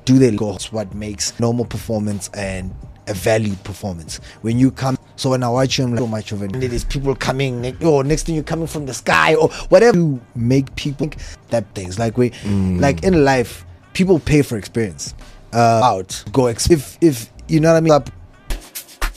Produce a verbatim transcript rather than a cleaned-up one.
do they go? What makes normal performance and a valued performance? When you come, so when I watch you, I'm like, so much of it. And there's people coming, oh, next thing you're coming from the sky or whatever. You make people think that things like we, mm. like in life, people pay for experience. Uh, out go ex- if if you know what I mean. Up